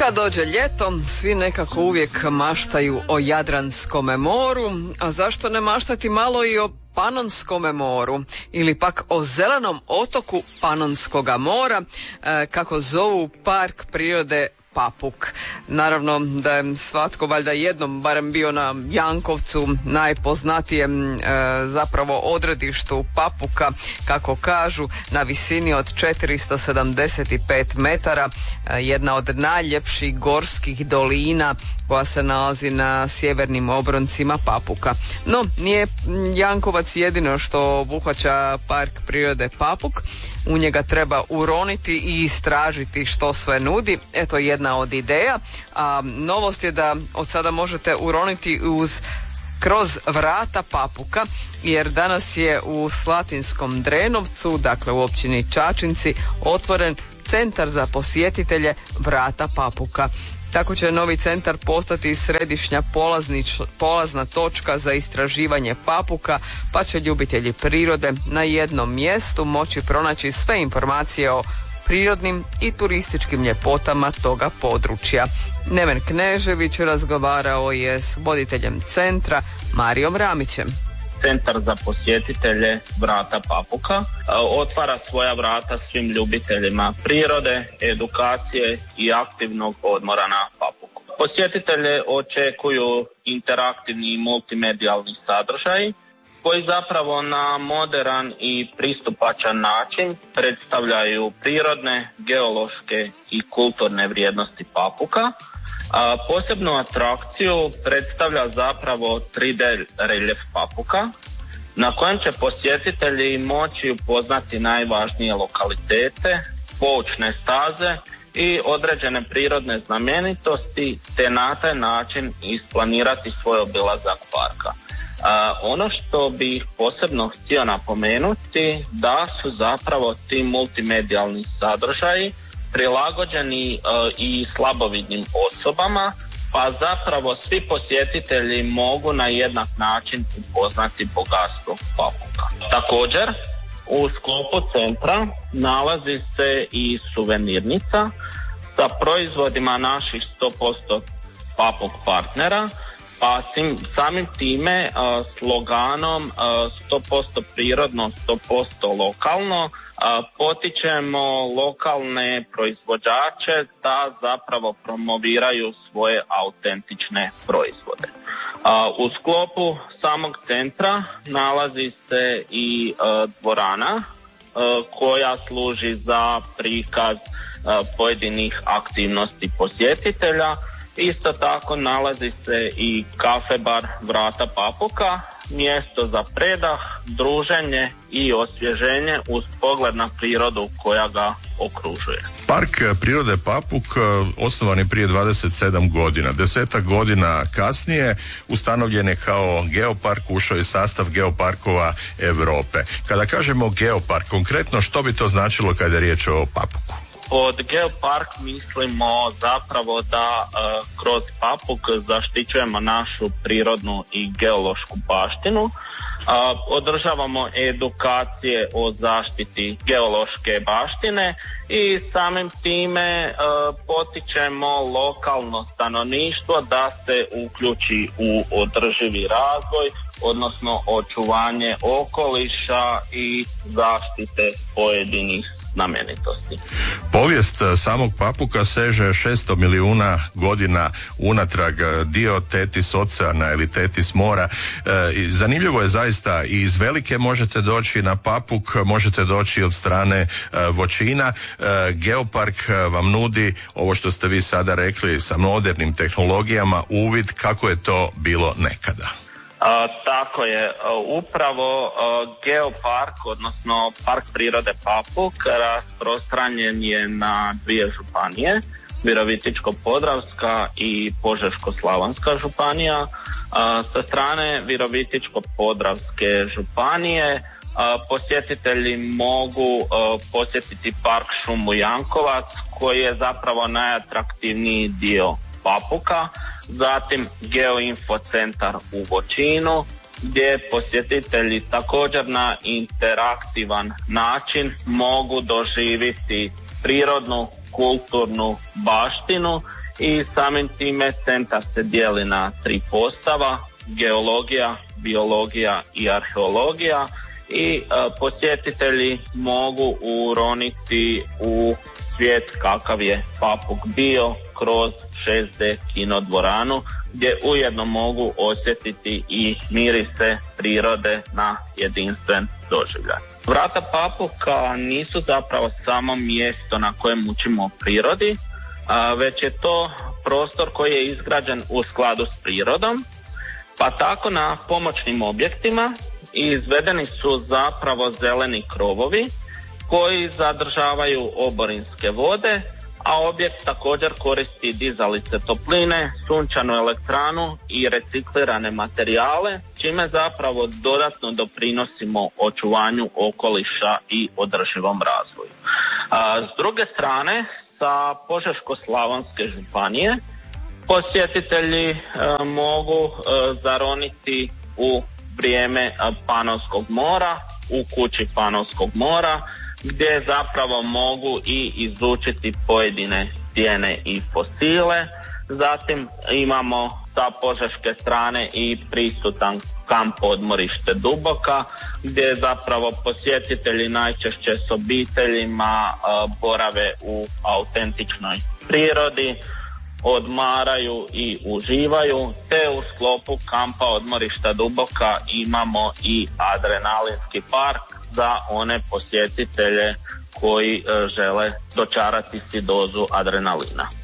Kad dođe ljeto, svi nekako uvijek maštaju o Jadranskome moru, a zašto ne maštati malo i o Panonskome moru ili pak o zelenom otoku Panonskoga mora, kako zovu Park prirode Papuk. Naravno da je svatko valjda jednom barem bio na Jankovcu, najpoznatijem zapravo odredištu Papuka, kako kažu, na visini od 475 metara, jedna od najljepših gorskih dolina koja se nalazi na sjevernim obroncima Papuka. No, nije Jankovac jedino što obuhvaća Park prirode Papuk. U njega treba uroniti i istražiti što sve nudi. Eto jedna od ideja. A novost je da od sada možete uroniti kroz vrata Papuka, jer danas je u Slatinskom Drenovcu, dakle u općini Čačinci, otvoren centar za posjetitelje vrata Papuka. Tako će novi centar postati središnja polazna točka za istraživanje Papuka, pa će ljubitelji prirode na jednom mjestu moći pronaći sve informacije o prirodnim i turističkim ljepotama toga područja. Neven Knežević razgovarao je s voditeljem centra Marijom Ramićem. Centar za posjetitelje vrata Papuka otvara svoja vrata svim ljubiteljima prirode, edukacije i aktivnog odmora na Papuku. Posjetitelje očekuju interaktivni i multimedijalni sadržaj koji zapravo na moderan i pristupačan način predstavljaju prirodne, geološke i kulturne vrijednosti Papuka. A posebnu atrakciju predstavlja zapravo 3D reljef Papuka, na kojem će posjetitelji moći upoznati najvažnije lokalitete, poučne staze i određene prirodne znamenitosti, te na taj način isplanirati svoj obilazak parka. Ono što bih posebno htio napomenuti da su zapravo ti multimedijalni sadržaji prilagođeni i slabovidnim osobama, pa zapravo svi posjetitelji mogu na jednak način upoznati bogatstvo Papuka. Također, u sklopu centra nalazi se i suvenirnica sa proizvodima naših 100% Papuk partnera, pa samim time sloganom 100% prirodno, 100% lokalno potičemo lokalne proizvođače da zapravo promoviraju svoje autentične proizvode. U sklopu samog centra nalazi se i dvorana koja služi za prikaz pojedinih aktivnosti posjetitelja. Isto tako nalazi se i kafe bar vrata Papuka, mjesto za predah, druženje i osvježenje uz pogled na prirodu koja ga okružuje. Park prirode Papuk osnovan je prije 27 godina. 10 godina kasnije ustanovljen je kao geopark, ušao je sastav geoparkova Europe. Kada kažemo geopark, konkretno što bi to značilo kada je riječ o Papuku? Pod geopark mislimo zapravo da kroz Papuk zaštićujemo našu prirodnu i geološku baštinu, održavamo edukacije o zaštiti geološke baštine i samim time potičemo lokalno stanovništvo da se uključi u održivi razvoj, odnosno očuvanje okoliša i zaštite pojedinih znamenitosti. Povijest samog Papuka seže 600 milijuna godina unatrag, dio Tetis oceana ili Tetis mora. Zanimljivo je zaista, i iz Velike možete doći na Papuk, možete doći od strane Voćina. Geopark vam nudi ovo što ste vi sada rekli sa modernim tehnologijama, uvid kako je to bilo nekada. Tako je, upravo geopark, odnosno park prirode Papuk, rasprostranjen je na 2 županije, Virovitičko-podravska i Požeško-slavonska županija. Sa strane Virovitičko-podravske županije posjetitelji mogu posjetiti park šumu Jankovac, koji je zapravo najatraktivniji dio Papuka, zatim Geoinfo centar u Voćinu, gdje posjetitelji također na interaktivan način mogu doživjeti prirodnu, kulturnu baštinu i samim time centar se dijeli na 3 postava: geologija, biologija i arheologija, i posjetitelji mogu uroniti u svijet kakav je Papuk bio kroz 6D kinodvoranu, gdje ujedno mogu osjetiti i mirise prirode na jedinstven doživljaj. Vrata Papuka nisu zapravo samo mjesto na kojem učimo o prirodi, već je to prostor koji je izgrađen u skladu s prirodom, pa tako na pomoćnim objektima izvedeni su zapravo zeleni krovovi koji zadržavaju oborinske vode, a objekt također koristi dizalice topline, sunčanu elektranu i reciklirane materijale, čime zapravo dodatno doprinosimo očuvanju okoliša i održivom razvoju. S druge strane, sa Požeško-slavonske županije posjetitelji mogu zaroniti u vrijeme Panonskog mora, u kući Panonskog mora, gdje zapravo mogu i izučiti pojedine stijene i fosile. Zatim imamo sa požeške strane i prisutan kamp odmorište Duboka, gdje zapravo posjetitelji najčešće s obiteljima borave u autentičnoj prirodi, odmaraju i uživaju, te u sklopu kampa odmorišta Duboka imamo i adrenalinski park za one posjetitelje koji žele dočarati si dozu adrenalina.